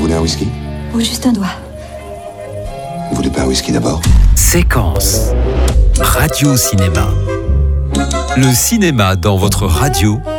voulez un whisky? Ou juste un doigt. Vous voulez pas un whisky d'abord? Séquence. Radio-cinéma. Le cinéma dans votre radio